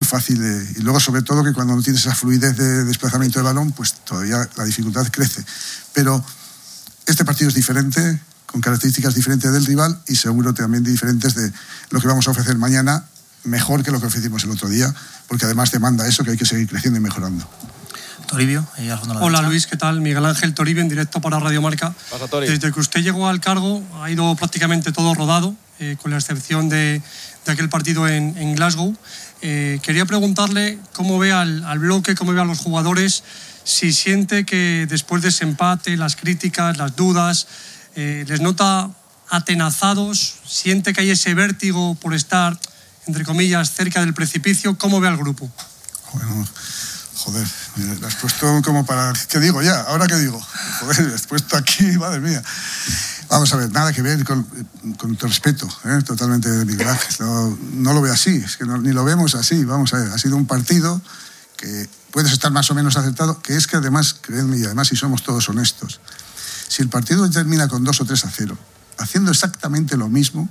fácil y luego sobre todo que cuando no tienes esa fluidez de desplazamiento de balón, pues todavía la dificultad crece. Pero este partido es diferente, con características diferentes del rival y seguro también diferentes de lo que vamos a ofrecer mañana, mejor que lo que ofrecimos el otro día, porque además demanda eso, que hay que seguir creciendo y mejorando. Toribio. Hola Luis, ¿qué tal? Miguel Ángel Toribio en directo para Radio Marca. Desde que usted llegó al cargo ha ido prácticamente todo rodado, con la excepción de aquel partido en Glasgow. Quería preguntarle cómo ve al bloque, cómo ve a los jugadores, si siente que después de ese empate, las críticas, las dudas, les nota atenazados, siente que hay ese vértigo por estar, entre comillas, cerca del precipicio. ¿Cómo ve al grupo? Bueno, joder, me has puesto como para... ¿Qué digo ya? ¿Ahora qué digo? Joder, me has puesto aquí, madre mía. Vamos a ver, nada que ver con tu respeto, totalmente, Miguel Ángel. No lo veo así, es que ni lo vemos así. Vamos a ver, ha sido un partido que puedes estar más o menos acertado, que es que además, créanme, y además si somos todos honestos, si el partido termina con 2 o 3-0, haciendo exactamente lo mismo,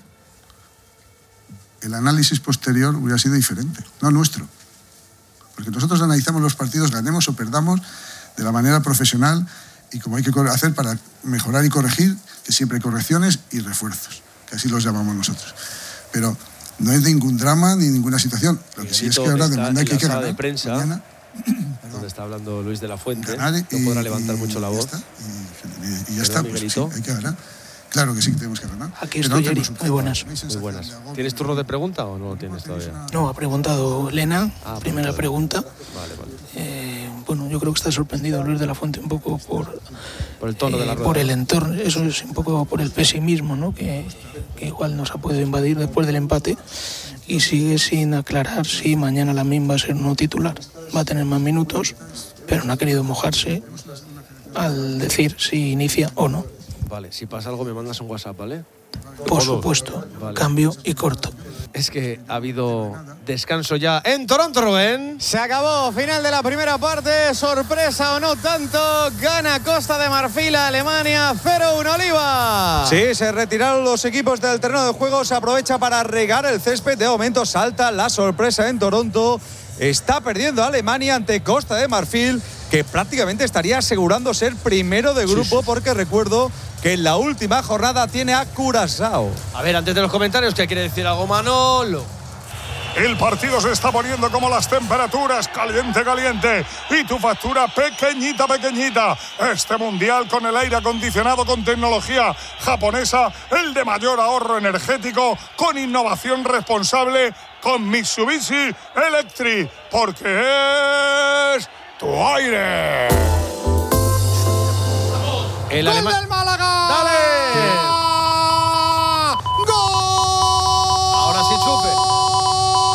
el análisis posterior hubiera sido diferente, no nuestro. Porque nosotros analizamos los partidos, ganemos o perdamos, de la manera profesional y como hay que hacer para mejorar y corregir, que siempre hay correcciones y refuerzos, que así los llamamos nosotros. Pero no es ningún drama ni ninguna situación. Lo que sí es que ahora demanda que hay que ganar. De prensa, mañana, donde está hablando Luis de la Fuente, no podrá levantar mucho la voz. Y ya está, pues sí, hay que ganar. Claro que sí que tenemos que ganar. Aquí estoy, Eri. Muy buenas. Muy buenas. ¿Tienes turno de pregunta o no lo tienes todavía? No, ha preguntado Elena, primera pregunta. Vale. Bueno, yo creo que está sorprendido Luis de la Fuente un poco por el tono de la rueda. Por el entorno, eso es un poco por el pesimismo, ¿no? que igual nos ha podido invadir después del empate y sigue sin aclarar si mañana Lamine va a ser no titular. Va a tener más minutos, pero no ha querido mojarse al decir si inicia o no. Vale, si pasa algo me mandas un WhatsApp, ¿vale? Por supuesto, vale. Cambio y corto. Es que ha habido descanso ya en Toronto, Rubén. Se acabó, final de la primera parte, sorpresa o no tanto, gana Costa de Marfil a Alemania, 0-1 Oliva. Sí, se retiraron los equipos del terreno de juego, se aprovecha para regar el césped, de momento salta la sorpresa en Toronto. Está perdiendo Alemania ante Costa de Marfil, que prácticamente estaría asegurando ser primero de grupo, porque recuerdo que en la última jornada tiene a Curazao. A ver, antes de los comentarios, ¿qué quiere decir algo Manolo? El partido se está poniendo como las temperaturas, caliente, caliente. Y tu factura pequeñita, pequeñita. Este mundial con el aire acondicionado con tecnología japonesa, el de mayor ahorro energético, con innovación responsable, con Mitsubishi Electric. Porque es tu aire. ¡Gol del Málaga! ¡Dale!